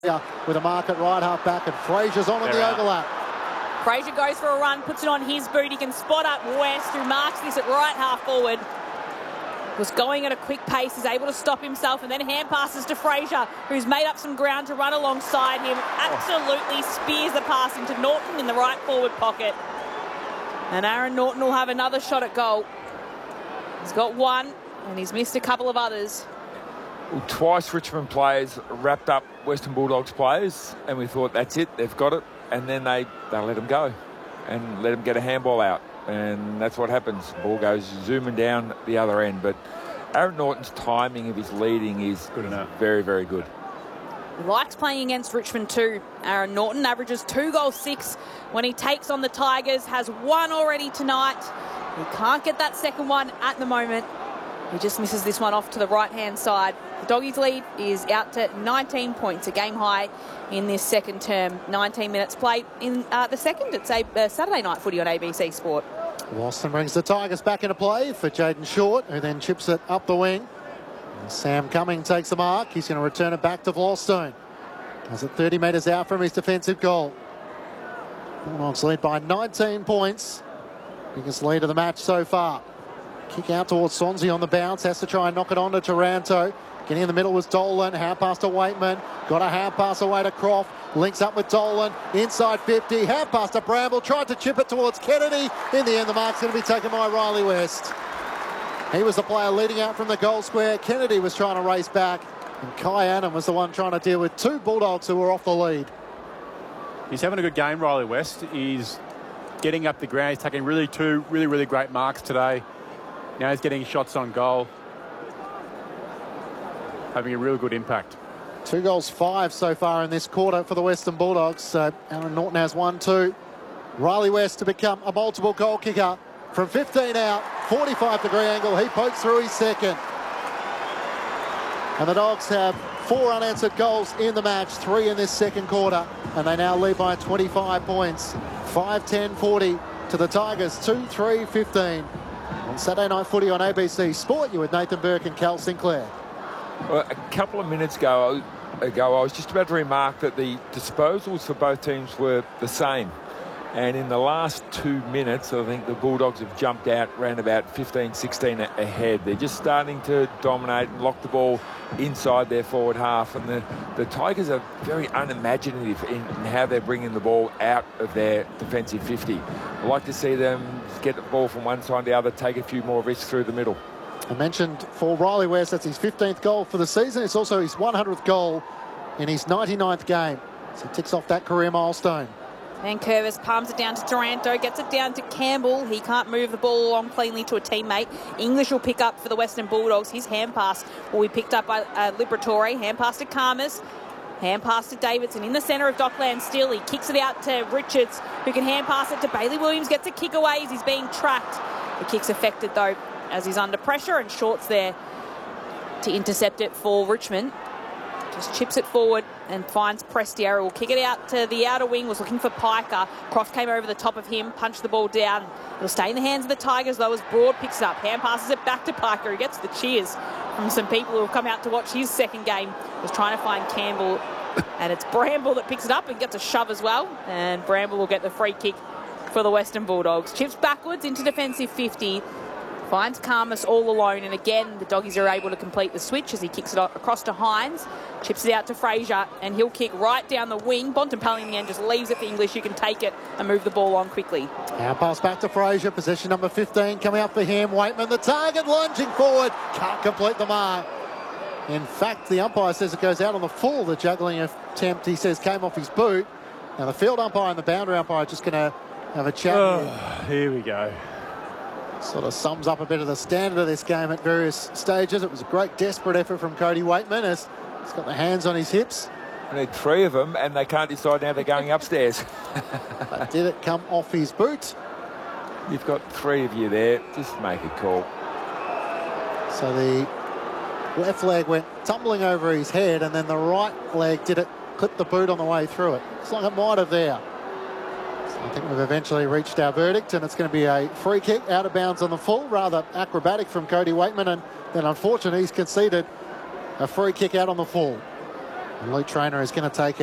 with a mark at right half back, and Fraser's on in the overlap. Fraser goes for a run, puts it on his boot. He can spot up West, who marks this at right half forward. Was going at a quick pace, is able to stop himself, and then hand passes to Fraser, who's made up some ground to run alongside him. Absolutely spears the pass into Norton in the right forward pocket. And Aaron Norton will have another shot at goal. He's got one, and he's missed a couple of others. Well, twice Richmond players wrapped up Western Bulldogs players, and we thought, that's it, they've got it. And then they let them go and let them get a handball out. And that's what happens. The ball goes zooming down the other end. But Aaron Norton's timing of his leading is good enough. Very, very good. He likes playing against Richmond too. Aaron Norton averages 2 goals 6 when he takes on the Tigers. Has one already tonight. He can't get that second one at the moment. He just misses this one off to the right-hand side. The Doggies' lead is out to 19 points, a game high in this second term. 19 minutes played in the second. It's a Saturday night footy on ABC Sport. Waston brings the Tigers back into play for Jaden Short, who then chips it up the wing. And Sam Cumming takes the mark. He's going to return it back to Vlorstone. Does it 30 metres out from his defensive goal. Bulldogs lead by 19 points. Biggest lead of the match so far. Kick out towards Sonsie on the bounce. Has to try and knock it on to Taranto. Getting in the middle was Dolan. Hand pass to Waitman. Got a hand pass away to Croft. Links up with Dolan. Inside 50. Hand pass to Bramble. Tried to chip it towards Kennedy. In the end, the mark's going to be taken by Riley West. He was the player leading out from the goal square. Kennedy was trying to race back. And Kai Annan was the one trying to deal with 2 Bulldogs who were off the lead. He's having a good game, Riley West. He's getting up the ground. He's taking two really great marks today. Now he's getting shots on goal. Having a real good impact. 2 goals 5 so far in this quarter for the Western Bulldogs. So Aaron Norton has 1-2. Riley West to become a multiple goal kicker from 15 out, 45-degree angle. He pokes through his second. And the Dogs have 4 unanswered goals in the match, 3 in this second quarter, and they now lead by 25 points. 5-10-40 to the Tigers, 2-3-15. On Saturday Night Footy on ABC Sport, you with Nathan Burke and Cal Sinclair. Well, a couple of minutes ago, I was just about to remark that the disposals for both teams were the same. And in the last 2 minutes, I think the Bulldogs have jumped out around about 15-16 ahead. They're just starting to dominate and lock the ball inside their forward half. And the Tigers are very unimaginative in how they're bringing the ball out of their defensive 50. I like to see them get the ball from one side to the other, take a few more risks through the middle. I mentioned for Riley West, that's his 15th goal for the season. It's also his 100th goal in his 99th game. So he ticks off that career milestone. And Curvis palms it down to Taranto, gets it down to Campbell. He can't move the ball along cleanly to a teammate. English will pick up for the Western Bulldogs. His hand pass will be picked up by Liberatore. Hand pass to Karmas. Hand pass to Davidson in the centre of Dockland still. He kicks it out to Richards, who can hand pass it to Bailey Williams. Gets a kick away as he's being tracked. The kick's affected, though, as he's under pressure, and Short's there to intercept it for Richmond. Just chips it forward and finds Prestiera. Will kick it out to the outer wing. Was looking for Piker. Croft came over the top of him, punched the ball down. It'll stay in the hands of the Tigers, though, as Broad picks it up. Hand passes it back to Piker. He gets the cheers from some people who have come out to watch his second game. Was trying to find Campbell, and it's Bramble that picks it up and gets a shove as well. And Bramble will get the free kick for the Western Bulldogs. Chips backwards into defensive 50. Finds Karmas all alone, and again the Doggies are able to complete the switch as he kicks it across to Hines, chips it out to Fraser, and he'll kick right down the wing. Bontempelli in the end just leaves it for English, who can take it and move the ball on quickly. Now pass back to Fraser, possession number 15 coming up for him. Waitman, the target, lunging forward, can't complete the mark. In fact, the umpire says it goes out on the full. The juggling attempt, he says, came off his boot. Now the field umpire and the boundary umpire are just going to have a chat. Here we go. Sort of sums up a bit of the standard of this game at various stages. It was a great desperate effort from Cody Waitman as he's got the hands on his hips. I need 3 of them, and they can't decide now they're going upstairs. But did it come off his boot? You've got 3 of you there. Just make a call. So the left leg went tumbling over his head, and then the right leg did it clip the boot on the way through it. Looks like it might have there. I think we've eventually reached our verdict, and it's going to be a free kick out of bounds on the full. Rather acrobatic from Cody Waitman, and then unfortunately he's conceded a free kick out on the full. And Luke Traynor is going to take